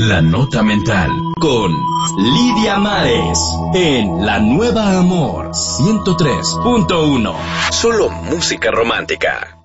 La Nota Mental con Lidia Mares en La Nueva Amor 103.1. Solo música romántica.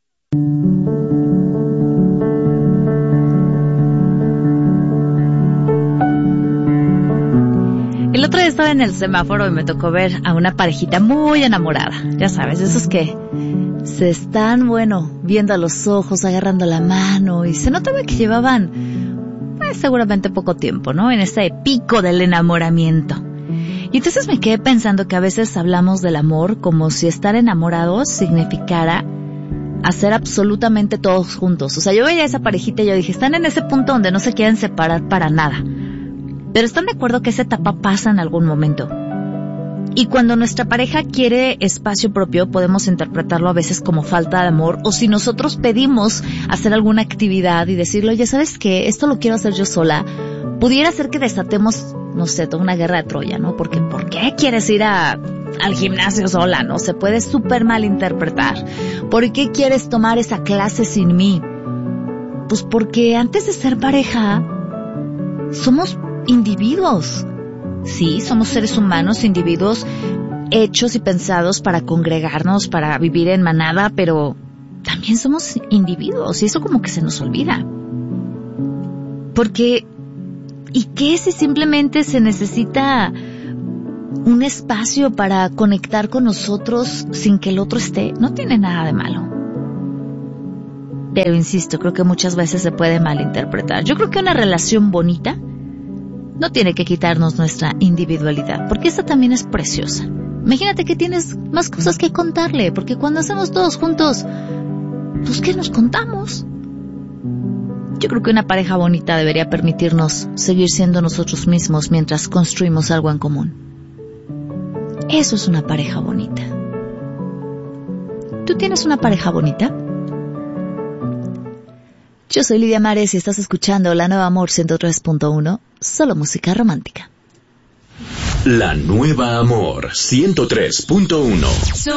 El otro día estaba en el semáforo y me tocó ver a una parejita muy enamorada. Ya sabes, esos que se están, viendo a los ojos, agarrando la mano, y se notaba que llevaban, seguramente poco tiempo, ¿no? En ese pico del enamoramiento. Y entonces me quedé pensando que a veces hablamos del amor como si estar enamorados significara hacer absolutamente todos juntos. O sea, yo veía a esa parejita y yo dije, están en ese punto donde no se quieren separar para nada. Pero están de acuerdo que esa etapa pasa en algún momento. Y cuando nuestra pareja quiere espacio propio, podemos interpretarlo a veces como falta de amor, o si nosotros pedimos hacer alguna actividad y decirle, oye, ¿sabes qué? Esto lo quiero hacer yo sola. Pudiera ser que desatemos, toda una guerra de Troya, ¿no? Porque, ¿por qué quieres ir al gimnasio sola, no? Se puede súper mal interpretar. ¿Por qué quieres tomar esa clase sin mí? Pues porque antes de ser pareja, somos individuos. Sí, somos seres humanos, individuos hechos y pensados para congregarnos, para vivir en manada, pero también somos individuos y eso como que se nos olvida. Porque, ¿y qué si simplemente se necesita un espacio para conectar con nosotros sin que el otro esté? No tiene nada de malo. Pero insisto, creo que muchas veces se puede malinterpretar. Yo creo que una relación bonita no tiene que quitarnos nuestra individualidad, porque esta también es preciosa. Imagínate que tienes más cosas que contarle, porque cuando hacemos todos juntos, pues ¿qué nos contamos? Yo creo que una pareja bonita debería permitirnos seguir siendo nosotros mismos mientras construimos algo en común. Eso es una pareja bonita. ¿Tú tienes una pareja bonita? Yo soy Lidia Mares y estás escuchando La Nueva Amor 103.1, solo música romántica. La Nueva Amor 103.1.